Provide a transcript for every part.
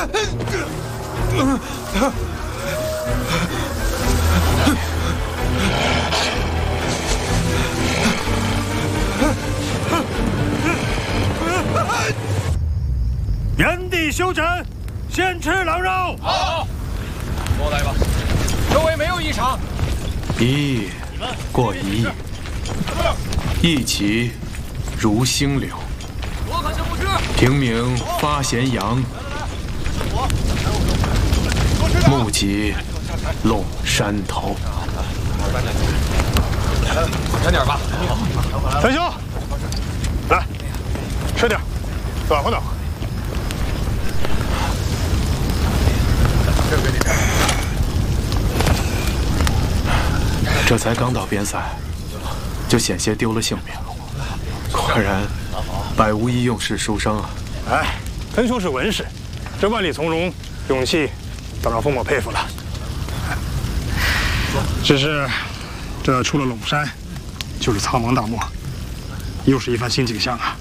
原地休整，先吃狼肉。 好，过来吧。周围没有异常。 一役过一役，一起如星流。平明发咸阳，目及陇山头。 快点吧。 陈兄，来，吃点，暖和暖和。 这才刚到边塞，就险些丢了性命。果然，百无一用是书生啊！ 哎，陈兄是文士，这万里从容，勇气倒让风某佩服了。只是，这出了陇山，就是苍茫大漠，又是一番新景象啊！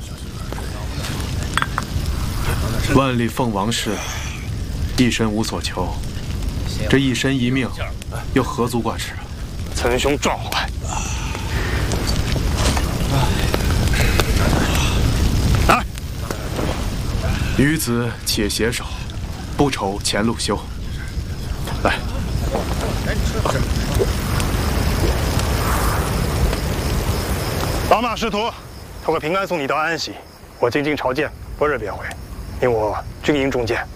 万里凤王氏，一身无所求，这一身一命，又何足挂齿？ 岑兄壮怀，来， 与子且携手，不愁前路休。来， 老马师徒，他会平安送你到安喜。我进京朝见，不日便回，因我军营中见。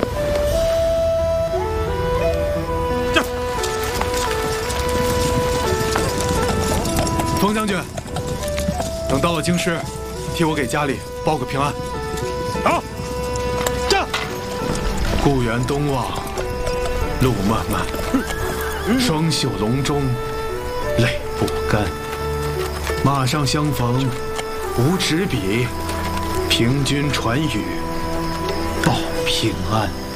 冯将军，等到了京师，替我给家里报个平安。 好，这故园东望，路漫漫，双袖笼中泪不干。马上相逢无纸笔，凭君传语报平安。